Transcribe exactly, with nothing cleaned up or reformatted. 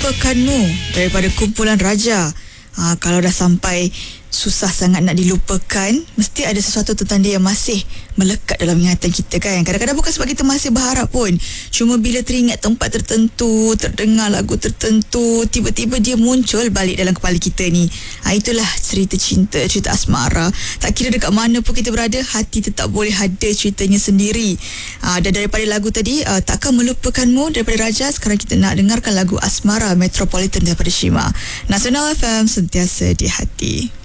Melupakanmu daripada kumpulan Raja. Ha, kalau dah sampai susah sangat nak dilupakan, mesti ada sesuatu tentang dia yang masih melekat dalam ingatan kita kan. Kadang-kadang bukan sebab kita masih berharap pun, cuma bila teringat tempat tertentu, terdengar lagu tertentu, tiba-tiba dia muncul balik dalam kepala kita ni. Ha, itulah cerita cinta, cerita asmara. Tak kira dekat mana pun kita berada, hati tetap boleh ada ceritanya sendiri. Ha, dan daripada lagu tadi, uh, Takkan Melupakanmu daripada Raja, sekarang kita nak dengarkan lagu Asmara Metropolitan daripada Shima. Nasional F M, sentiasa di hati.